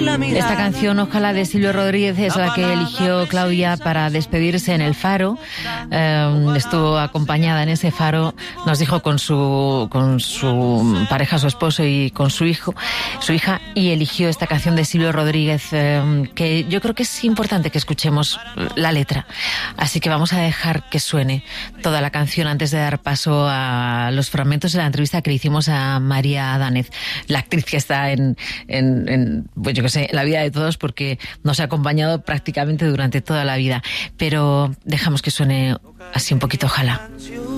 Esta canción, Ojalá, de Silvio Rodríguez, es la que eligió Claudia para despedirse en el Faro. Estuvo acompañada en ese Faro, nos dijo, con su pareja, su esposo, y con su hija, y eligió esta canción de Silvio Rodríguez, que yo creo que es importante que escuchemos la letra. Así que vamos a dejar que suene toda la canción antes de dar paso a los fragmentos de la entrevista que le hicimos a María Adánez, la actriz que está en pues yo qué sé, la vida de todos, porque nos ha acompañado prácticamente durante toda la vida. Pero dejamos que suene así un poquito, Ojalá.